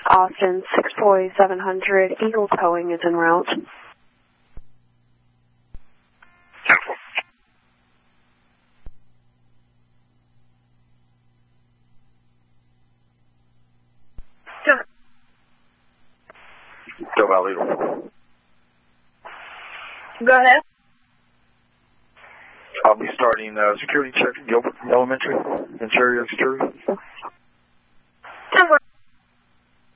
Austin 64700, Eagle Towing is en route. Go Valley. Go ahead. I'll be starting security check at Gilbert Elementary, interior security.